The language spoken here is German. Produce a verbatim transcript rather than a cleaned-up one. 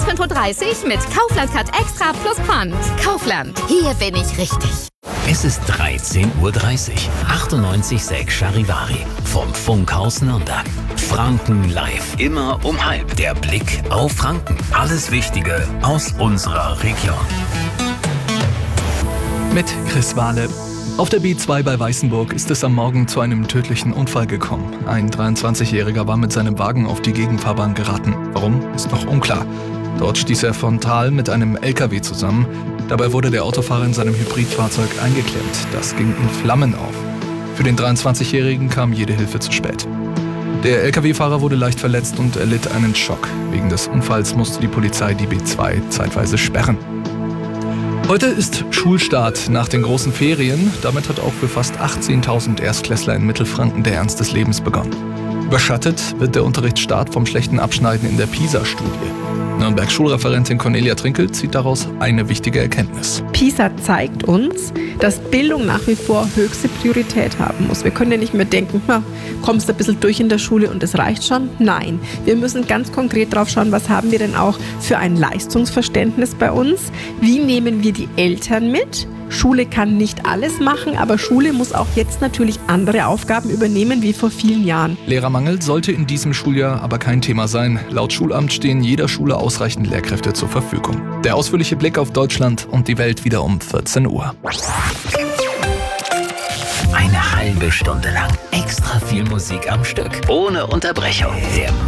fünf Uhr dreißig mit Kaufland Card Extra plus Pfand. Kaufland, hier bin ich richtig. Es ist dreizehn Uhr dreißig. achtundneunzig Komma sechs Charivari vom Funkhaus Nürnberg. Franken live. Immer um halb. Der Blick auf Franken. Alles Wichtige aus unserer Region. Mit Chris Wahle. Auf der B zwei bei Weißenburg ist es am Morgen zu einem tödlichen Unfall gekommen. Ein dreiundzwanzigjähriger war mit seinem Wagen auf die Gegenfahrbahn geraten. Warum, ist noch unklar. Dort stieß er frontal mit einem L K W zusammen. Dabei wurde der Autofahrer in seinem Hybridfahrzeug eingeklemmt. Das ging in Flammen auf. Für den dreiundzwanzigjährigen kam jede Hilfe zu spät. Der L K W-Fahrer wurde leicht verletzt und erlitt einen Schock. Wegen des Unfalls musste die Polizei die B zwei zeitweise sperren. Heute ist Schulstart nach den großen Ferien. Damit hat auch für fast achtzehntausend Erstklässler in Mittelfranken der Ernst des Lebens begonnen. Überschattet wird der Unterrichtsstart vom schlechten Abschneiden in der PISA-Studie. Nürnbergs Schulreferentin Cornelia Trinkel zieht daraus eine wichtige Erkenntnis. PISA zeigt uns, dass Bildung nach wie vor höchste Priorität haben muss. Wir können ja nicht mehr denken, na, kommst du ein bisschen durch in der Schule und das reicht schon. Nein, wir müssen ganz konkret drauf schauen, was haben wir denn auch für ein Leistungsverständnis bei uns? Wie nehmen wir die Eltern mit? Schule kann nicht alles machen, aber Schule muss auch jetzt natürlich andere Aufgaben übernehmen wie vor vielen Jahren. Lehrermangel sollte in diesem Schuljahr aber kein Thema sein. Laut Schulamt stehen jeder Schule ausreichend Lehrkräfte zur Verfügung. Der ausführliche Blick auf Deutschland und die Welt wieder um vierzehn Uhr. Eine halbe Stunde lang extra viel Musik am Stück. Ohne Unterbrechung. Der